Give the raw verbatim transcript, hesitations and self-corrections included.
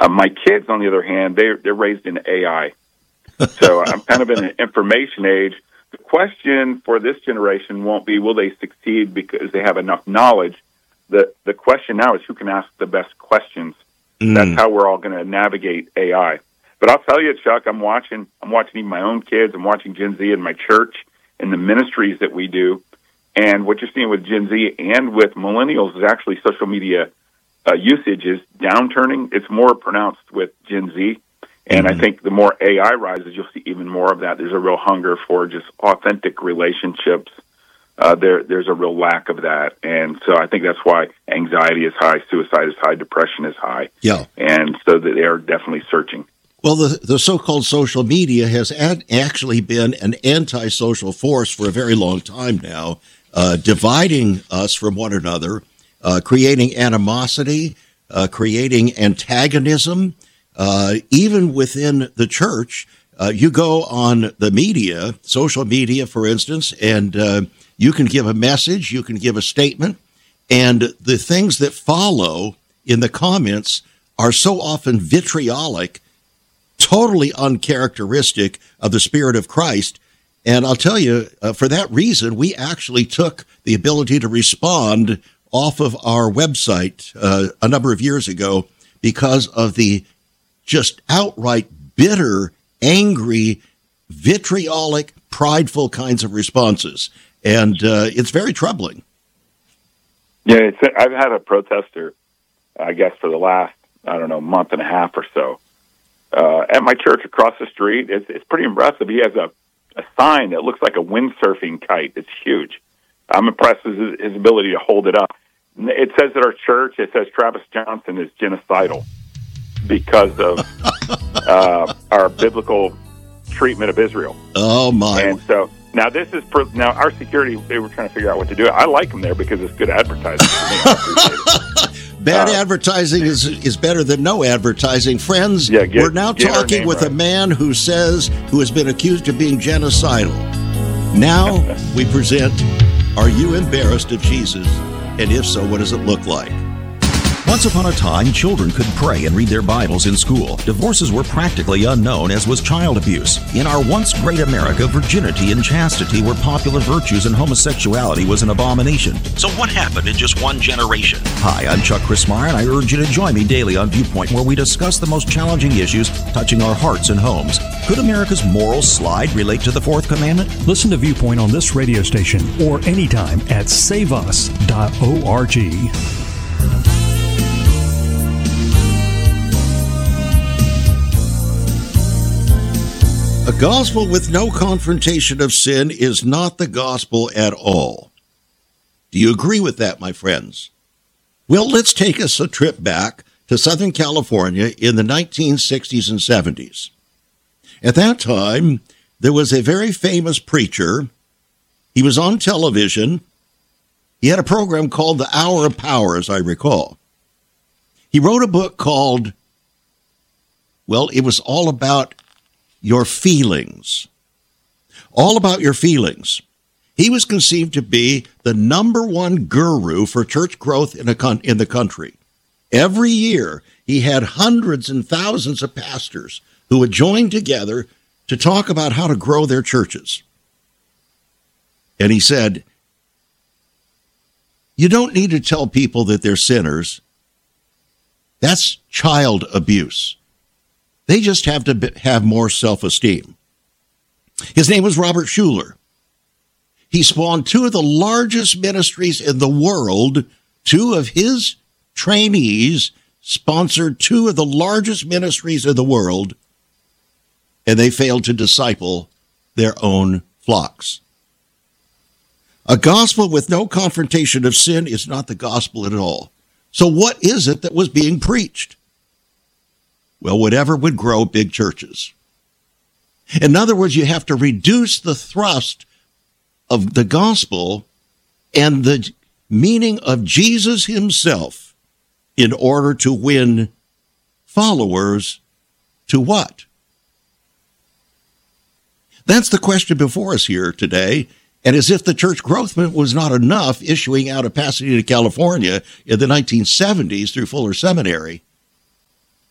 Uh, my kids, on the other hand, they're, they're raised in A I. So I'm kind of in an information age. The question for this generation won't be, will they succeed because they have enough knowledge? The the question now is, who can ask the best questions? Mm. That's how we're all going to navigate A I. But I'll tell you, Chuck, I'm watching I'm watching even my own kids. I'm watching Gen Z in my church and the ministries that we do. And what you're seeing with Gen Z and with millennials is actually social media uh, usage is downturning. It's more pronounced with Gen Z. And mm-hmm. I think the more A I rises, you'll see even more of that. There's a real hunger for just authentic relationships. Uh, there, there's a real lack of that. And so I think that's why anxiety is high, suicide is high, depression is high. Yeah. And so they are definitely searching. Well, the, the so-called social media has ad- actually been an anti-social force for a very long time now, uh, dividing us from one another, uh, creating animosity, uh, creating antagonism. Uh, even within the church, uh, you go on the media, social media, for instance, and uh, you can give a message, you can give a statement, and the things that follow in the comments are so often vitriolic, totally uncharacteristic of the Spirit of Christ. And I'll tell you, uh, for that reason, we actually took the ability to respond off of our website uh, a number of years ago because of the just outright bitter, angry, vitriolic, prideful kinds of responses. And uh, it's very troubling. Yeah, it's, I've had a protester, I guess, for the last, I don't know, month and a half or so. Uh, at my church across the street, it's, it's pretty impressive. He has a, a sign that looks like a windsurfing kite. It's huge. I'm impressed with his, his ability to hold it up. It says at our church, it says Travis Johnson is genocidal because of uh, our biblical treatment of Israel. Oh, my. And so now this is, per, now our security, they were trying to figure out what to do. I like them there because it's good advertising for me. I appreciate it. Bad uh, advertising is is better than no advertising. Friends, yeah, get, we're now talking with right. a man who says, who has been accused of being genocidal. Now we present, are you embarrassed of Jesus? And if so, what does it look like? Once upon a time, children could pray and read their Bibles in school. Divorces were practically unknown, as was child abuse. In our once great America, virginity and chastity were popular virtues and homosexuality was an abomination. So what happened in just one generation? Hi, I'm Chuck Crismire, and I urge you to join me daily on Viewpoint, where we discuss the most challenging issues touching our hearts and homes. Could America's moral slide relate to the Fourth Commandment? Listen to Viewpoint on this radio station or anytime at save us dot org. A gospel with no confrontation of sin is not the gospel at all. Do you agree with that, my friends? Well, let's take us a trip back to Southern California in the nineteen sixties and seventies. At that time, there was a very famous preacher. He was on television. He had a program called The Hour of Power, as I recall. He wrote a book called, well, it was all about your feelings. All about your feelings. He was conceived to be the number one guru for church growth in, a con- in the country. Every year, he had hundreds and thousands of pastors who would join together to talk about how to grow their churches. And he said, you don't need to tell people that they're sinners. That's child abuse. They just have to have more self-esteem. His name was Robert Schuller. He spawned two of the largest ministries in the world. Two of his trainees sponsored two of the largest ministries in the world, and they failed to disciple their own flocks. A gospel with no confrontation of sin is not the gospel at all. So what is it that was being preached? Well, whatever would grow big churches. In other words, you have to reduce the thrust of the gospel and the meaning of Jesus himself in order to win followers to what? That's the question before us here today. And as if the church growth movement was not enough, issuing out of Pasadena, California in the nineteen seventies through Fuller Seminary,